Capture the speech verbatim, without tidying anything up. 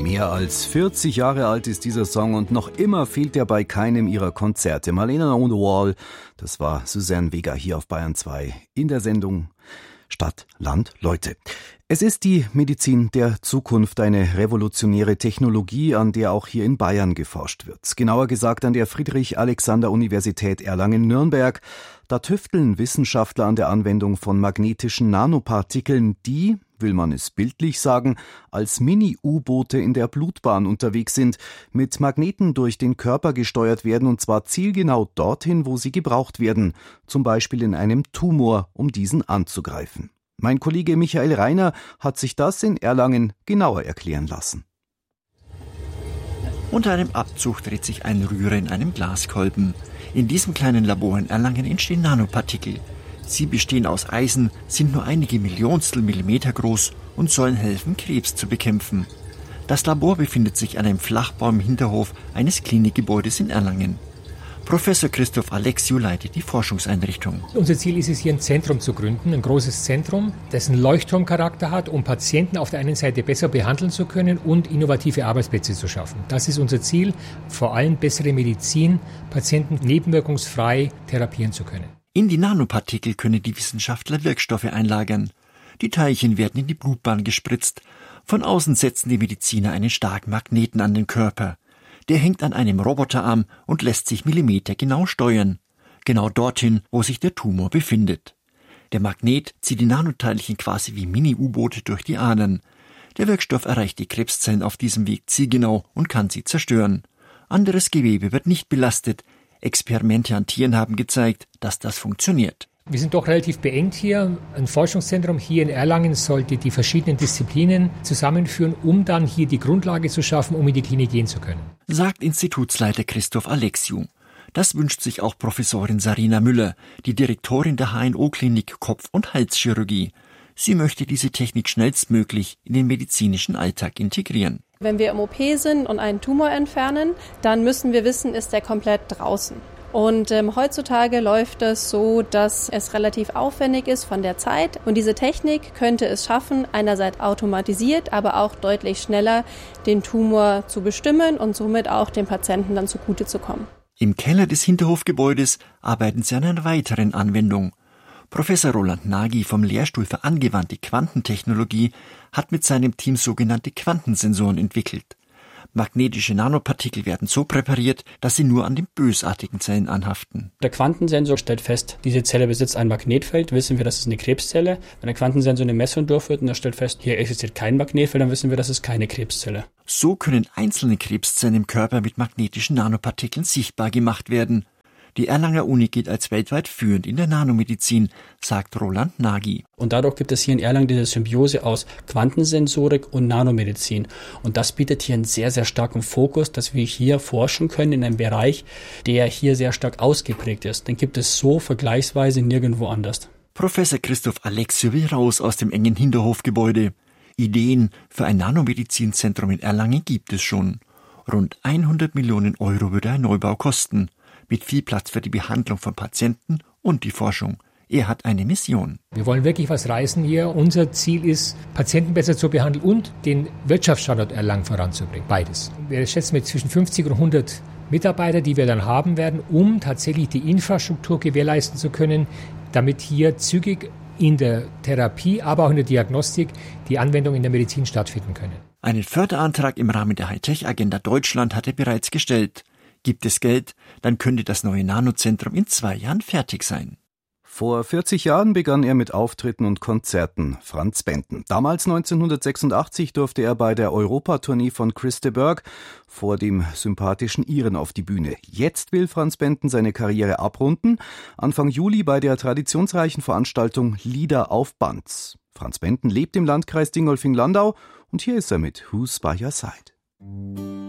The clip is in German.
Mehr als vierzig Jahre alt ist dieser Song und noch immer fehlt er bei keinem ihrer Konzerte. Marlene on the Wall, das war Suzanne Vega hier auf Bayern zwei in der Sendung Stadt, Land, Leute. Es ist die Medizin der Zukunft, eine revolutionäre Technologie, an der auch hier in Bayern geforscht wird. Genauer gesagt an der Friedrich-Alexander-Universität Erlangen-Nürnberg. Da tüfteln Wissenschaftler an der Anwendung von magnetischen Nanopartikeln, die, will man es bildlich sagen, als Mini-U-Boote in der Blutbahn unterwegs sind, mit Magneten durch den Körper gesteuert werden und zwar zielgenau dorthin, wo sie gebraucht werden, zum Beispiel in einem Tumor, um diesen anzugreifen. Mein Kollege Michael Reiner hat sich das in Erlangen genauer erklären lassen. Unter einem Abzug dreht sich ein Rührer in einem Glaskolben. In diesem kleinen Labor in Erlangen entstehen Nanopartikel. Sie bestehen aus Eisen, sind nur einige Millionstel Millimeter groß und sollen helfen, Krebs zu bekämpfen. Das Labor befindet sich an einem Flachbau im Hinterhof eines Klinikgebäudes in Erlangen. Professor Christoph Alexiou leitet die Forschungseinrichtung. Unser Ziel ist es, hier ein Zentrum zu gründen, ein großes Zentrum, das einen Leuchtturmcharakter hat, um Patienten auf der einen Seite besser behandeln zu können und innovative Arbeitsplätze zu schaffen. Das ist unser Ziel, vor allem bessere Medizin, Patienten nebenwirkungsfrei therapieren zu können. In die Nanopartikel können die Wissenschaftler Wirkstoffe einlagern. Die Teilchen werden in die Blutbahn gespritzt. Von außen setzen die Mediziner einen starken Magneten an den Körper. Der hängt an einem Roboterarm und lässt sich millimetergenau steuern. Genau dorthin, wo sich der Tumor befindet. Der Magnet zieht die Nanoteilchen quasi wie Mini-U-Boote durch die Adern. Der Wirkstoff erreicht die Krebszellen auf diesem Weg zielgenau und kann sie zerstören. Anderes Gewebe wird nicht belastet. Experimente an Tieren haben gezeigt, dass das funktioniert. Wir sind doch relativ beengt hier. Ein Forschungszentrum hier in Erlangen sollte die verschiedenen Disziplinen zusammenführen, um dann hier die Grundlage zu schaffen, um in die Klinik gehen zu können. Sagt Institutsleiter Christoph Alexiou. Das wünscht sich auch Professorin Sarina Müller, die Direktorin der H N O-Klinik Kopf- und Halschirurgie. Sie möchte diese Technik schnellstmöglich in den medizinischen Alltag integrieren. Wenn wir im O P sind und einen Tumor entfernen, dann müssen wir wissen, ist der komplett draußen. Und ähm, heutzutage läuft es so, dass es relativ aufwendig ist von der Zeit. Und diese Technik könnte es schaffen, einerseits automatisiert, aber auch deutlich schneller den Tumor zu bestimmen und somit auch dem Patienten dann zugute zu kommen. Im Keller des Hinterhofgebäudes arbeiten sie an einer weiteren Anwendung. Professor Roland Nagy vom Lehrstuhl für angewandte Quantentechnologie hat mit seinem Team sogenannte Quantensensoren entwickelt. Magnetische Nanopartikel werden so präpariert, dass sie nur an den bösartigen Zellen anhaften. Der Quantensensor stellt fest, diese Zelle besitzt ein Magnetfeld, wissen wir, das ist eine Krebszelle. Wenn der Quantensensor eine Messung durchführt und er stellt fest, hier existiert kein Magnetfeld, dann wissen wir, das ist keine Krebszelle. So können einzelne Krebszellen im Körper mit magnetischen Nanopartikeln sichtbar gemacht werden. Die Erlanger Uni gilt als weltweit führend in der Nanomedizin, sagt Roland Nagy. Und dadurch gibt es hier in Erlangen diese Symbiose aus Quantensensorik und Nanomedizin. Und das bietet hier einen sehr, sehr starken Fokus, dass wir hier forschen können in einem Bereich, der hier sehr stark ausgeprägt ist. Den gibt es so vergleichsweise nirgendwo anders. Professor Christoph Alexiou will raus aus dem engen Hinterhofgebäude. Ideen für ein Nanomedizinzentrum in Erlangen gibt es schon. Rund hundert Millionen Euro würde ein Neubau kosten. Mit viel Platz für die Behandlung von Patienten und die Forschung. Er hat eine Mission. Wir wollen wirklich was reißen hier. Unser Ziel ist, Patienten besser zu behandeln und den Wirtschaftsstandort Erlangen voranzubringen. Beides. Wir schätzen mit zwischen fünfzig und hundert Mitarbeiter, die wir dann haben werden, um tatsächlich die Infrastruktur gewährleisten zu können, damit hier zügig in der Therapie, aber auch in der Diagnostik die Anwendung in der Medizin stattfinden können. Einen Förderantrag im Rahmen der Hightech-Agenda Deutschland hat er bereits gestellt. Gibt es Geld, dann könnte das neue Nanozentrum in zwei Jahren fertig sein. Vor vierzig Jahren begann er mit Auftritten und Konzerten. Franz Benten. Damals neunzehnhundertsechsundachtzig durfte er bei der Europatournee von Chris de Burgh vor dem sympathischen Iren auf die Bühne. Jetzt will Franz Benten seine Karriere abrunden. Anfang Juli bei der traditionsreichen Veranstaltung Lieder auf Band. Franz Benten lebt im Landkreis Dingolfing-Landau und hier ist er mit Who's by Your Side.